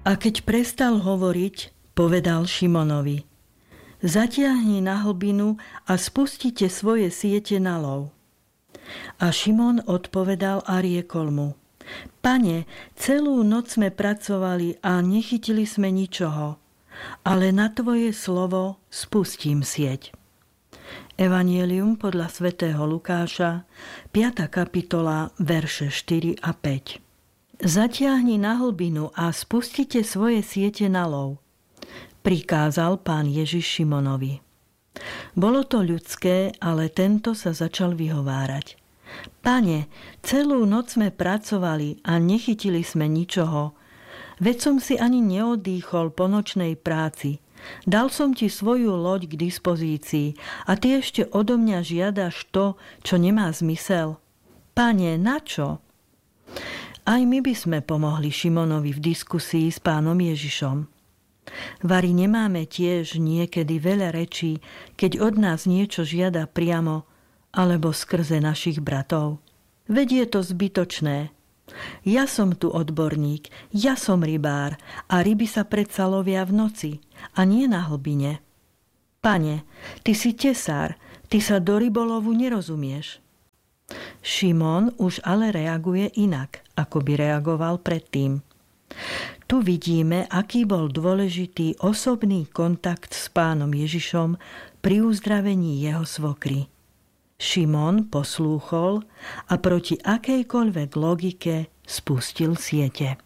A keď prestal hovoriť, povedal Šimonovi: Zatiahni na hlbinu a spustite svoje siete na lov. A Šimon odpovedal a riekol mu: Pane, celú noc sme pracovali a nechytili sme ničoho, ale na tvoje slovo spustím sieť. Evanjelium podľa svätého Lukáša, 5. kapitola, verše 4 a 5. Zatiahni na hlbinu a spustite svoje siete na lov, prikázal Pán Ježiš Šimonovi. Bolo to ľudské, ale tento sa začal vyhovárať. Pane, celú noc sme pracovali a nechytili sme ničoho, veď som si ani neodýchol po nočnej práci. Dal som ti svoju loď k dispozícii a ty ešte odo mňa žiadaš to, čo nemá zmysel. Pane, na čo? Aj my by sme pomohli Šimonovi v diskusii s Pánom Ježišom. Vari nemáme tiež niekedy veľa rečí, keď od nás niečo žiada priamo alebo skrze našich bratov. Veď je to zbytočné. Ja som tu odborník, ja som rybár a ryby sa predsa lovia v noci a nie na hlbine. Pane, ty si tesár, ty sa do rybolovu nerozumieš. Šimon už ale reaguje inak, ako by reagoval predtým. Tu vidíme, aký bol dôležitý osobný kontakt s Pánom Ježišom pri uzdravení jeho svokry. Šimon poslúchol a proti akejkoľvek logike spustil siete.